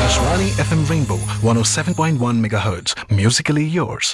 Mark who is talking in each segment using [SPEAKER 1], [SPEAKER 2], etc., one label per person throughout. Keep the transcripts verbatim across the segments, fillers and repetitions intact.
[SPEAKER 1] Akashvani F M Rainbow one oh seven point one megahertz. Musically yours.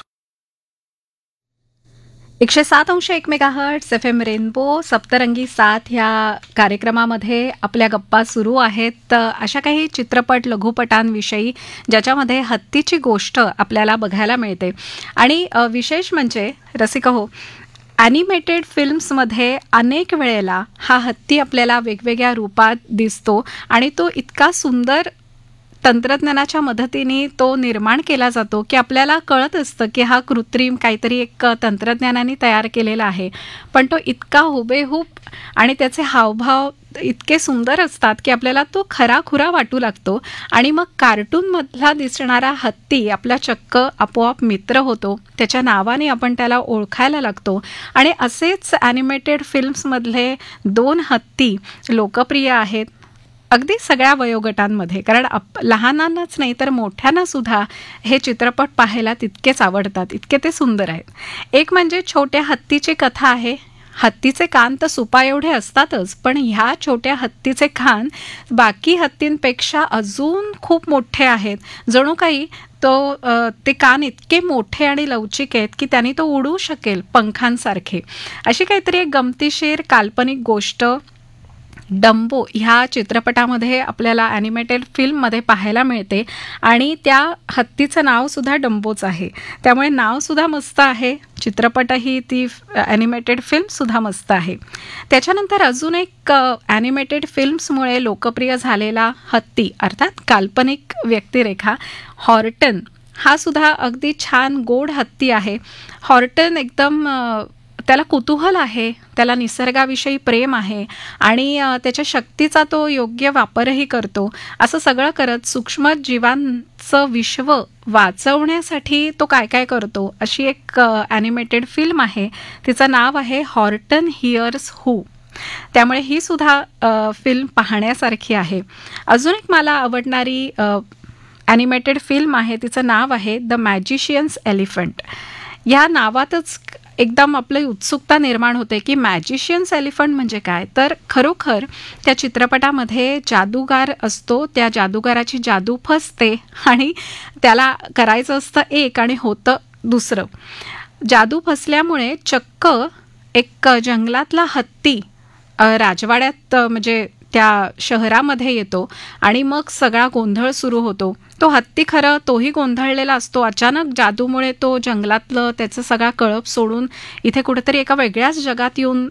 [SPEAKER 2] एकशे सात अंश एक मेगाहर्ट्स एफ एम रेनबो सप्तरंगी साथ ह्या कार्यक्रमामध्ये आपल्या गप्पा सुरू आहेत. अशा काही चित्रपट लघुपटांविषयी ज्याच्यामध्ये हत्तीची गोष्ट आपल्याला बघायला मिळते. आणि विशेष म्हणजे रसिक हो, ॲनिमेटेड फिल्म्समध्ये अनेक वेळेला हा हत्ती आपल्याला वेगवेगळ्या रूपात दिसतो आणि तो इतका सुंदर तंत्रज्ञानाच्या मदतीने तो निर्माण केला जातो की आपल्याला कळत असतं की हा कृत्रिम काहीतरी एक तंत्रज्ञानाने तयार केलेला आहे, पण तो इतका हुबेहूब आणि त्याचे हावभाव इतके सुंदर असतात की आपल्याला तो खराखुरा वाटू लागतो. आणि मग कार्टूनमधला दिसणारा हत्ती आपला चक्क आपोआप मित्र होतो, त्याच्या नावाने आपण त्याला ओळखायला लागतो. आणि असेच ॲनिमेटेड फिल्म्समधले दोन हत्ती लोकप्रिय आहेत अगदी सगळ्या वयोगटांमध्ये, कारण आप लहानांनाच नाही तर मोठ्यांना सुद्धा हे चित्रपट पाहायला तितकेच आवडतात, इतके ते सुंदर आहेत. एक म्हणजे छोट्या हत्तीची कथा आहे. हत्तीचे कान तर सुपा एवढे असतातच, पण ह्या छोट्या हत्तीचे कान बाकी हत्तींपेक्षा अजून खूप मोठे आहेत. जणू काही तो ते कान इतके मोठे आणि लवचिक आहेत की त्यांनी तो उडू शकेल पंखांसारखे. अशी काहीतरी एक गमतीशीर काल्पनिक गोष्ट डंबो ह्या चित्रपटामध्ये आपल्याला ॲनिमेटेड फिल्ममध्ये पाहायला मिळते. आणि त्या हत्तीचं नावसुद्धा डंबोच आहे, त्यामुळे नावसुद्धा मस्त आहे, चित्रपटही ती ॲनिमेटेड फिल्मसुद्धा मस्त आहे. त्याच्यानंतर अजून एक ॲनिमेटेड फिल्म्समुळे लोकप्रिय झालेला हत्ती अर्थात काल्पनिक व्यक्तिरेखा हॉर्टन हा सुद्धा अगदी छान गोड हत्ती आहे. हॉर्टन एकदम त्याला कुतूहल आहे, त्याला निसर्गाविषयी प्रेम आहे आणि त्याच्या शक्तीचा तो योग्य वापरही करतो. असं सगळं करत सूक्ष्म जीवांचं विश्व वाचवण्यासाठी तो काय काय करतो अशी एक ॲनिमेटेड फिल्म आहे. तिचं नाव आहे हॉर्टन हिअर्स हू. त्यामुळे ही सुद्धा फिल्म पाहण्यासारखी आहे. अजून एक मला आवडणारी ॲनिमेटेड फिल्म आहे, तिचं नाव आहे द मॅजिशियन्स एलिफंट. या नावातच एकदम आपली उत्सुकता निर्माण होते की मॅजिशियन्स एलिफंट म्हणजे काय. तर खरोखर त्या चित्रपटामध्ये जादूगार असतो, त्या जादूगाराची जादू फसते आणि त्याला करायचं असतं एक आणि होतं दुसरं. जादू फसल्यामुळे चक्क एक जंगलातला हत्ती राजवाड्यात म्हणजे त्या शहरामध्ये येतो आणि मग सगळा गोंधळ सुरू होतो. तो हत्ती खरं तोही गोंधळलेला असतो. अचानक जादूमुळे तो जंगलातलं त्याचं सगळा कळप सोडून इथे कुठेतरी एका वेगळ्याच जगात येऊन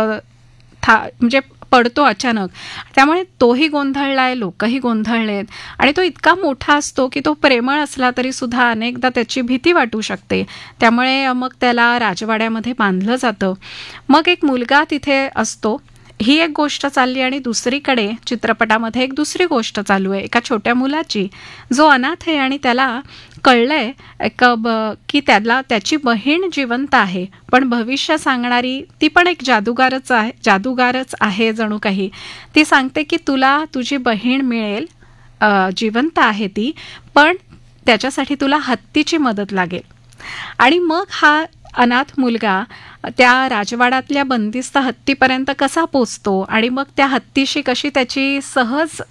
[SPEAKER 2] था म्हणजे पडतो अचानक. त्यामुळे तोही गोंधळलाय, लोकही गोंधळलेत आणि तो इतका मोठा असतो की तो प्रेमळ असला तरी सुद्धा अनेकदा त्याची भीती वाटू शकते. त्यामुळे मग त्याला राजवाड्यामध्ये बांधलं जातं. मग एक मुलगा तिथे असतो, ही एक गोष्ट चालली आणि दुसरीकडे चित्रपटामध्ये एक दुसरी गोष्ट चालू आहे एका छोट्या मुलाची जो अनाथ आहे आणि त्याला कळलंय एक ब की त्याला त्याची बहीण जिवंत आहे, पण भविष्य सांगणारी ती पण एक जादूगारच आहे जादूगारच आहे जणू काही. ती सांगते की तुला तुझी बहीण मिळेल, जिवंत आहे ती, पण त्याच्यासाठी तुला हत्तीची मदत लागेल. आणि मग हा अनाथ मुलगा त्या राजवाड्यातल्या बंदिस्त हत्तीपर्यंत कसा पोचतो आणि मग त्या हत्तीशी कशी त्याची सहज